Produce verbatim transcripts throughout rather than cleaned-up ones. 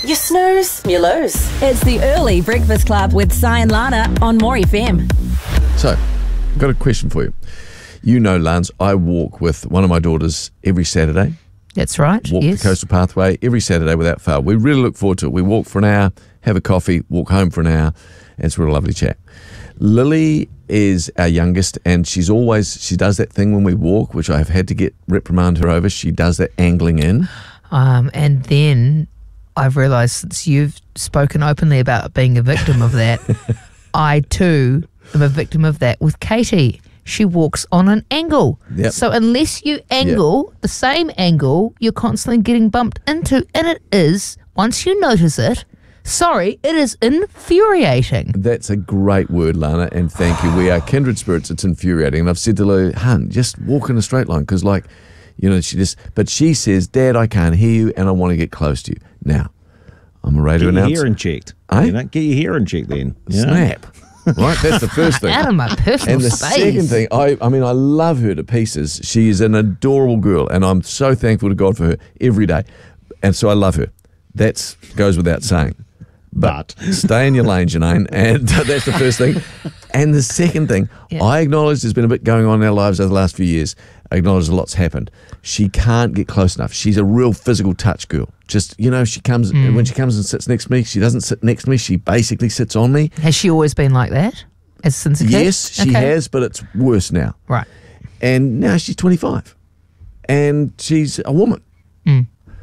You snooze, you lose. It's the Early Breakfast Club with Si and Lana on More F M. So, I've got a question for you. You know, Lance, I walk with one of my daughters every Saturday. That's right, Walk yes. the coastal pathway every Saturday without fail. We really look forward to it. We walk for an hour, have a coffee, walk home for an hour, and it's a real lovely chat. Lily is our youngest, and she's always, she does that thing when we walk, which I've had to get reprimand her over. She does that angling in. Um, and then I've realised since you've spoken openly about being a victim of that, I too am a victim of that with Katie. She walks on an angle. Yep. So unless you angle Yep. the same angle, you're constantly getting bumped into. And it is, once you notice it, sorry, it is infuriating. That's a great word, Lana, and thank you. We are kindred spirits. It's infuriating. And I've said to Lily, hun, just walk in a straight line, because, like, you know, she just, but she says, Dad, I can't hear you and I want to get close to you. Now, I'm a radio Get your announcer. hearing checked. Eh? You know, get your hearing checked then. you know? Snap. Right? That's the first thing. Out of my personal And the space. second thing, I, I mean, I love her to pieces. She is an adorable girl, and I'm so thankful to God for her every day. And so I love her. That goes without saying. But, But. stay in your lane, Janine, and that's the first thing. And the second thing, Yeah. I acknowledge there's been a bit going on in our lives over the last few years. I acknowledge a lot's happened. She can't get close enough. She's a real physical touch girl. Just, you know, she comes, Mm. when she comes and sits next to me, she doesn't sit next to me. She basically sits on me. Has she always been like that? As since a kid? Yes, she Okay. has, but it's worse now. Right. And now she's twenty-five, and she's a woman. Mm.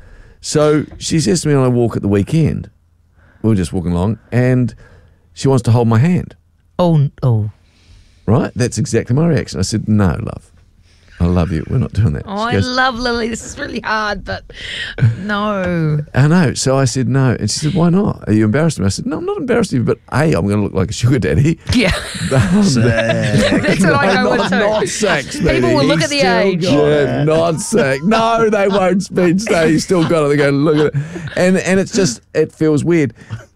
So she says to me on a walk at the weekend, we were just walking along, and she wants to hold my hand. Oh, oh. Right? That's exactly my reaction. I said, no, love. I love you. We're not doing that. Oh, She I goes, love Lily. This is really hard, but no. I know. So I said, no. And she said, why not? Are you embarrassed of me? I said, no, I'm not embarrassed of you, but A, I'm going to look like a sugar daddy. Yeah. That's That's what I go with not, too. not sex, People baby. will look at the still age. got Yeah, not sick. No, they won't speed stay. He's still got it. They go, look at it. And and it's just, it feels weird.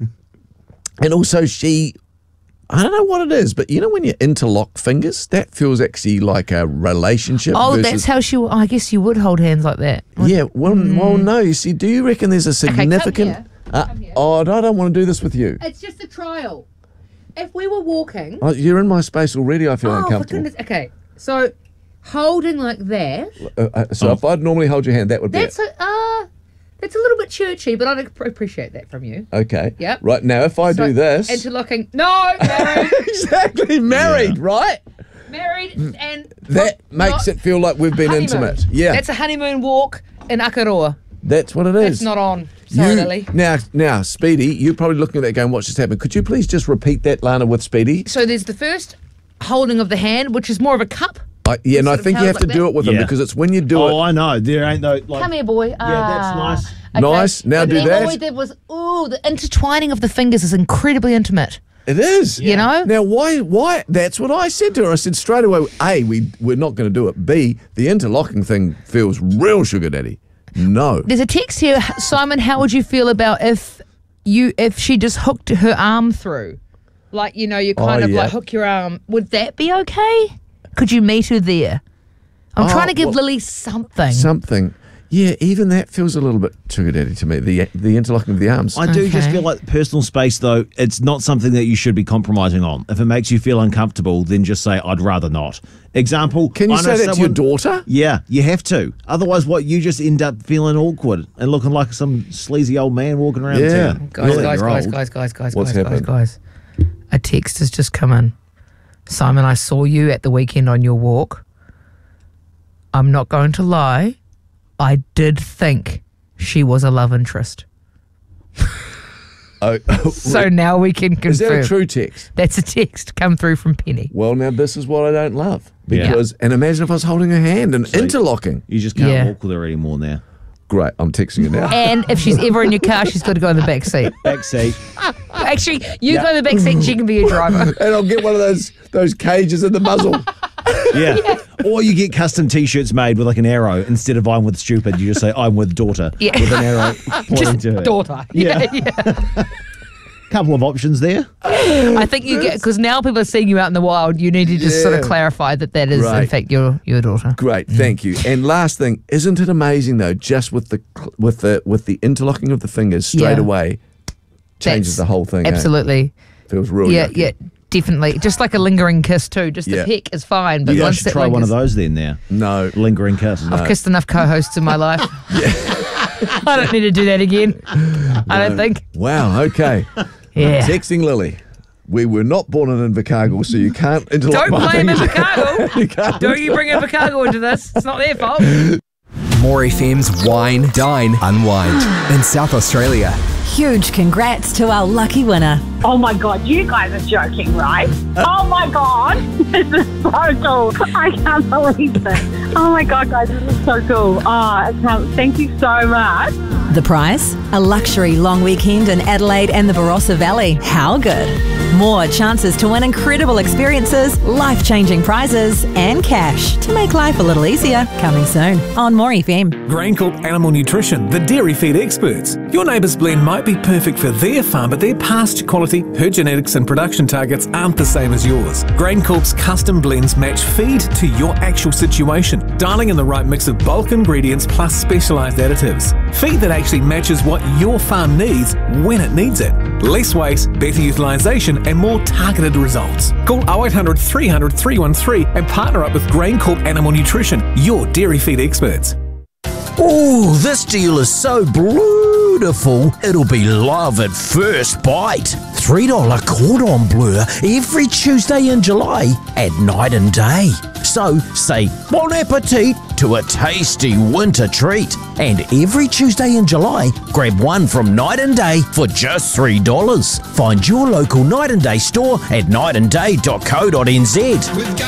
And also she, I don't know what it is, but you know when you interlock fingers, that feels actually like a relationship. Oh, versus, that's how she. w- I guess you would hold hands like that. Yeah, well, well, no, you see, do you reckon there's a come significant... here. Uh, Come here. oh, I don't want to do this with you. It's just a trial. If we were walking. Oh, you're in my space already, I feel Oh, for uncomfortable. goodness. Okay. So holding like that. Uh, uh, so if I'd normally hold your hand, that would be That's it. a. Uh, that's a little bit churchy, but I'd ap- appreciate that from you. Okay. Yep. Right, now if I So, do this... Interlocking. No, married. exactly, married, right? married and. That not- makes not it feel like we've been honeymoon. intimate. Yeah, That's a honeymoon walk in Akaroa. that's what it is. It's not on. Sorry, You- Lily. Now, now, Speedy, you're probably looking at that going, what's just happened? Could you please just repeat that, Lana, with Speedy? So there's the first holding of the hand, which is more of a cup. I, yeah, and I sort of think you held have to like do that. it with them Yeah. because it's when you do Oh, it. I know. There ain't no like. Come here, boy. Yeah, that's nice. Nice. Now and do then that. All we did was, ooh, the intertwining of the fingers is incredibly intimate. It is. You know? Now, why? Why? That's what I said to her. I said straight away, A, we, we're not going to do it. B, the interlocking thing feels real sugar daddy. No. There's a text here, Simon. How would you feel about if you if she just hooked her arm through, like you know, you kind Oh, of yeah. like hook your arm? Would that be okay? Could you meet her there? I'm Oh, trying to give well, Lily something. Something. Yeah, even that feels a little bit sugar daddy to me, the the interlocking of the arms. I do just Okay. feel like personal space, though, it's not something that you should be compromising on. If it makes you feel uncomfortable, then just say, I'd rather not. Example. Can you I know say that to your someone- daughter? Yeah, you have to. Otherwise, what, you just end up feeling awkward and looking like some sleazy old man walking around Yeah. town. Guys, Really, guys, you're guys, old. guys, guys, guys, What's guys, guys, happened? guys. A text has just come in. Simon, I saw you at the weekend on your walk. I'm not going to lie. I did think she was a love interest. Oh, So now we can confirm. is that a true text? That's a text come through from Penny. Well, now this is what I don't love. Yeah. Because, and imagine if I was holding her hand and interlocking. You just can't Yeah. walk with her anymore now. Great, I'm texting you now. And if she's ever in your car, she's got to go in the back seat. Back seat. Actually, you go in the back seat and she can be your driver. And I'll get one of those those cages in the muzzle. Yeah. Or you get custom T-shirts made with like an arrow instead of I'm with stupid. You just say I'm with daughter Yeah. with an arrow pointing Just to her. daughter. Yeah. yeah. Couple of options there. I think you get, because now people are seeing you out in the wild, you need to just sort of Yeah. clarify that that is, Right. in fact, your your daughter. Great, thank you. And last thing, isn't it amazing though? Just with the with the with the interlocking of the fingers straight Yeah. away, changes That's- the whole thing. eh? Absolutely. Feels real. Yeah, yucky. yeah, definitely. Just like a lingering kiss too. Just Yeah. the peck is fine, but You guys once should that try one of lingers- those then now. No. Lingering kiss. I've kissed enough co-hosts in my life. I don't need to do that again. I don't think. Wow. Okay. Yeah. Texting Lily. We were not born in Invercargill, so you can't interlock Don't my blame fingers. Invercargill. You can't. Don't you bring Invercargill into this. It's not their fault. More F M's Wine, Dine, Unwind in South Australia. Huge congrats to our lucky winner. Oh my God, you guys are joking, right? Oh my God, this is so cool. I can't believe it. Oh my God, guys, this is so cool. Oh, I can't, thank you so much. The prize? A luxury long weekend in Adelaide and the Barossa Valley. How good? More chances to win incredible experiences, life-changing prizes, and cash to make life a little easier. Coming soon on More F M. GrainCorp Animal Nutrition, the dairy feed experts. Your neighbour's blend might be perfect for their farm, but their pasture quality, herd genetics and production targets aren't the same as yours. GrainCorp's custom blends match feed to your actual situation, dialing in the right mix of bulk ingredients plus specialised additives. Feed that actually matches what your farm needs when it needs it. Less waste, better utilisation and more targeted results. Call oh eight hundred, three hundred, three one three and partner up with GrainCorp Animal Nutrition, your dairy feed experts. Ooh, this deal is so beautiful, it'll be love at first bite. three dollar cordon bleu every Tuesday in July at night and day. So say bon appetit to a tasty winter treat. And every Tuesday in July, grab one from Night and Day for just three dollars. Find your local Night and Day store at night and day dot co dot n z.